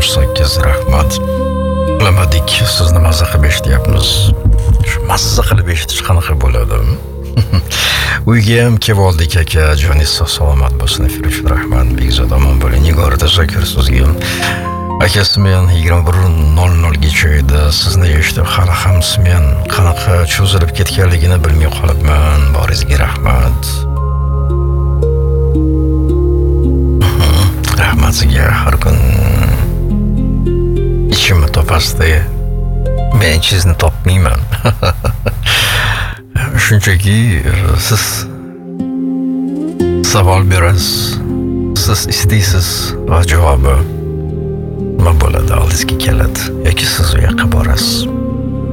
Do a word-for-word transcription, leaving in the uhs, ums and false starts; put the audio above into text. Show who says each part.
Speaker 1: oltmish sakkiz rahmat. Bilamadik, sizni mazza qilib eshityapmiz. Shu mazza qilib eshitish qanaqa bo'ladi? Uyga ham kelib oldik aka, joningiz sog' salomat bo'lsin. Efir uchun rahmat. Begzod omon bo'ling. Nigora tashakkur sizga. Aka, men yigirma bir nol nol gacha edi. Sizni eshitib hali ham men qanaqa cho'zilib ketganligini bilmay qolibman. Boringizga rahmat. Rahmat sizga. Har kun ichimni topasida men sizni topmayman. Shunchaki siz savol berasiz, siz istaysiz va javobi nima bo'ladi, oldingizga keladi yoki siz u yoqqa borasiz.